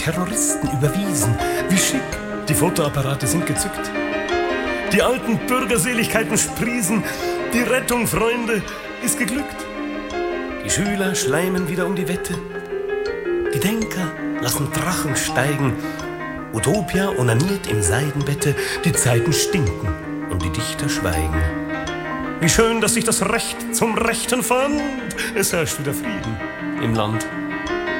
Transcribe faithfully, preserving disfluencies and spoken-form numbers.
Terroristen überwiesen. Wie schick, die Fotoapparate sind gezückt. Die alten Bürgerseligkeiten sprießen. Die Rettung, Freunde, ist geglückt. Die Schüler schleimen wieder um die Wette. Die Denker lassen Drachen steigen. Utopia onaniert im Seidenbette. Die Zeiten stinken und die Dichter schweigen. Wie schön, dass sich das Recht zum Rechten fand. Es herrscht wieder Frieden im Land.